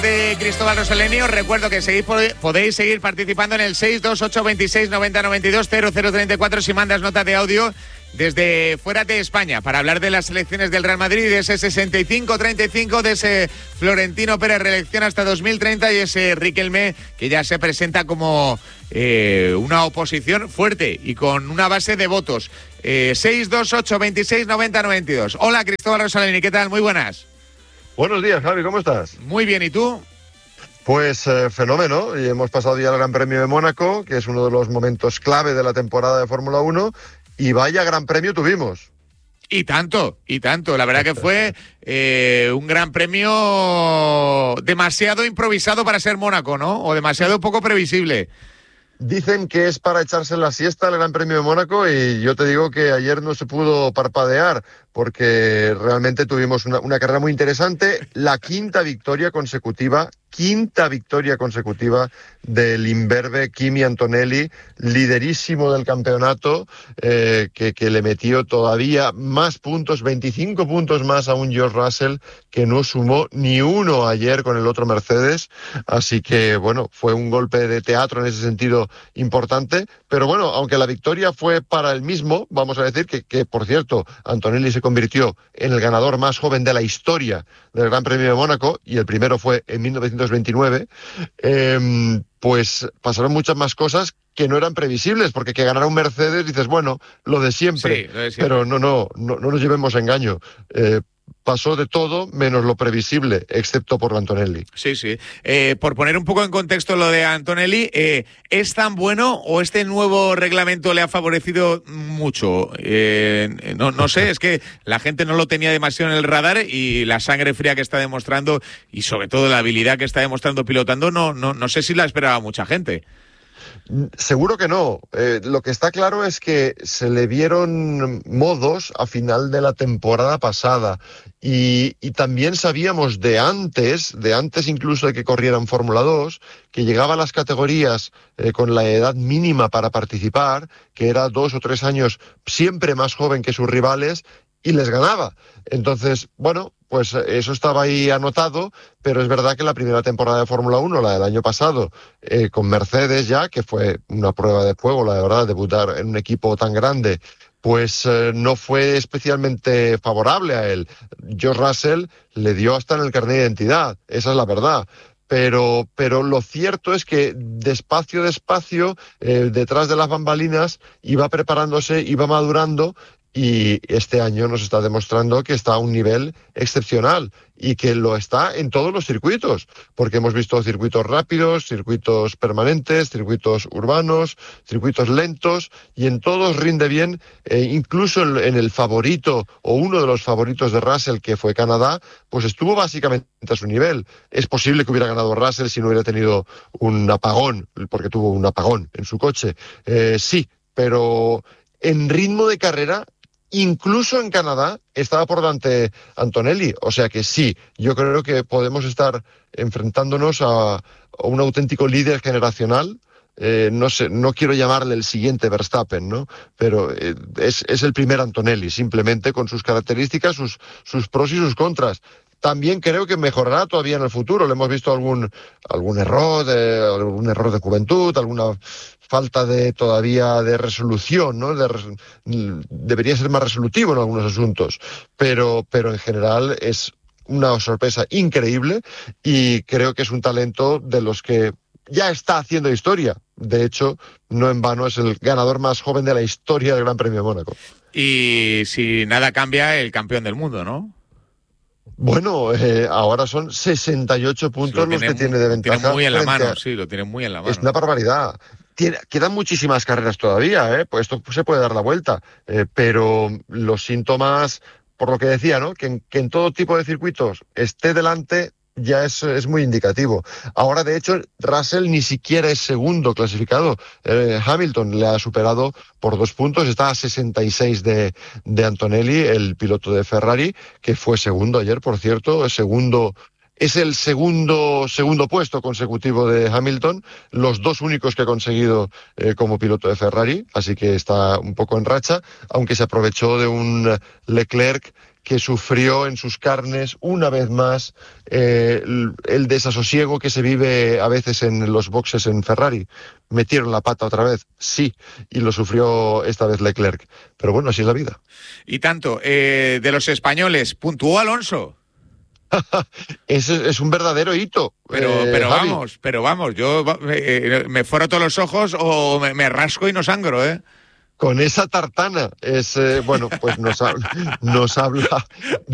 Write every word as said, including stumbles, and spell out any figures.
De Cristóbal Rossellini, os recuerdo que seguís, podéis seguir participando en el seis dos ocho veintiséis noventa noventa y dos cero cero treinta y cuatro si mandas nota de audio desde fuera de España para hablar de las selecciones del Real Madrid, de ese sesenta y cinco treinta y cinco, de ese Florentino Pérez reelección hasta dos mil treinta y ese Riquelme que ya se presenta como eh, una oposición fuerte y con una base de votos. Eh, seis dos ocho veintiséis noventa noventa y dos. Hola Cristóbal Rossellini, ¿qué tal? Muy buenas. Buenos días, Javi, ¿cómo estás? Muy bien, ¿y tú? Pues eh, fenómeno, y hemos pasado ya el Gran Premio de Mónaco, que es uno de los momentos clave de la temporada de Fórmula uno, y vaya Gran Premio tuvimos. Y tanto, y tanto. La verdad que fue eh, un Gran Premio demasiado improvisado para ser Mónaco, ¿no? O demasiado poco previsible. Dicen que es para echarse la siesta el Gran Premio de Mónaco y yo te digo que ayer no se pudo parpadear porque realmente tuvimos una, una carrera muy interesante, la quinta victoria consecutiva, quinta victoria consecutiva del imberbe Kimi Antonelli, liderísimo del campeonato, eh, que, que le metió todavía más puntos, veinticinco puntos más a un George Russell que no sumó ni uno ayer con el otro Mercedes, así que bueno, fue un golpe de teatro en ese sentido importante, pero bueno, aunque la victoria fue para el mismo, vamos a decir que, que por cierto, Antonelli se convirtió en el ganador más joven de la historia del Gran Premio de Mónaco, y el primero fue en mil novecientos veintinueve, eh, pues pasaron muchas más cosas que no eran previsibles, porque que ganara un Mercedes dices, bueno, lo de siempre, sí, lo de siempre. Pero no, no, no, no nos llevemos a engaño. Eh, pasó de todo menos lo previsible, excepto por Antonelli. Sí, sí. Eh, por poner un poco en contexto lo de Antonelli, eh, ¿es tan bueno o este nuevo reglamento le ha favorecido mucho? Eh, no, no sé, es que la gente no lo tenía demasiado en el radar y la sangre fría que está demostrando y sobre todo la habilidad que está demostrando pilotando, no, no, no sé si la esperaba mucha gente. Seguro que no. Eh, lo que está claro es que se le vieron modos a final de la temporada pasada y, y también sabíamos de antes, de antes incluso de que corrieran Fórmula dos, que llegaba a las categorías eh, con la edad mínima para participar, que era dos o tres años siempre más joven que sus rivales, y les ganaba. Entonces, bueno, pues eso estaba ahí anotado, pero es verdad que la primera temporada de Fórmula uno, la del año pasado, eh, con Mercedes ya, que fue una prueba de fuego, la verdad, debutar en un equipo tan grande, pues eh, no fue especialmente favorable a él. George Russell le dio hasta en el carnet de identidad, esa es la verdad. Pero, pero lo cierto es que despacio, despacio, eh, detrás de las bambalinas, iba preparándose, iba madurando, y este año nos está demostrando que está a un nivel excepcional y que lo está en todos los circuitos, porque hemos visto circuitos rápidos, circuitos permanentes, circuitos urbanos, circuitos lentos, y en todos rinde bien, eh, incluso en, en el favorito o uno de los favoritos de Russell, que fue Canadá, pues estuvo básicamente a su nivel. Es posible que hubiera ganado Russell si no hubiera tenido un apagón, porque tuvo un apagón en su coche. Eh, sí, pero en ritmo de carrera, incluso en Canadá, estaba por delante Antonelli. O sea que sí, yo creo que podemos estar enfrentándonos a, a un auténtico líder generacional. Eh, no sé, no quiero llamarle el siguiente Verstappen, ¿no? Pero eh, es, es el primer Antonelli, simplemente con sus características, sus, sus pros y sus contras. También creo que mejorará todavía en el futuro. Le hemos visto algún, algún error, de, algún error de juventud, alguna falta de todavía de resolución, ¿no? De, debería ser más resolutivo en algunos asuntos, pero, pero en general es una sorpresa increíble y creo que es un talento de los que ya está haciendo historia. De hecho, no en vano es el ganador más joven de la historia del Gran Premio de Mónaco. Y si nada cambia, el campeón del mundo, ¿no? Bueno, eh, ahora son sesenta y ocho puntos los que tiene de ventaja. Lo tiene muy en la mano, a... sí, lo tiene muy en la mano. Es una barbaridad. Tiene, quedan muchísimas carreras todavía, ¿eh? Pues esto se puede dar la vuelta, eh, pero los síntomas, por lo que decía, ¿no? Que en, que en todo tipo de circuitos esté delante ya es, es muy indicativo. Ahora, de hecho, Russell ni siquiera es segundo clasificado. Eh, Hamilton le ha superado por dos puntos, está a sesenta y seis de, de Antonelli, el piloto de Ferrari, que fue segundo ayer, por cierto, segundo. Es el segundo, segundo puesto consecutivo de Hamilton, los dos únicos que ha conseguido eh, como piloto de Ferrari, así que está un poco en racha, aunque se aprovechó de un Leclerc que sufrió en sus carnes una vez más eh, el, el desasosiego que se vive a veces en los boxes en Ferrari. Metieron la pata otra vez, sí, y lo sufrió esta vez Leclerc. Pero bueno, así es la vida. Y tanto, eh, de los españoles, ¿puntuó Alonso? es, es un verdadero hito. Pero, eh, pero Javi. vamos, pero vamos, yo eh, me froto los ojos o me, me rasco y no sangro, ¿eh? Con esa tartana, es eh, bueno, pues nos, ha- nos habla